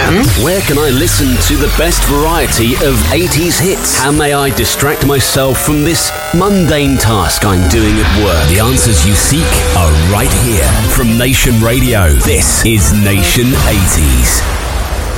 jam? Where can I listen to the best variety of 80s hits? How may I distract myself from this mundane task I'm doing at work? The answers you seek are right here. From Nation Radio, this is Nation 80s.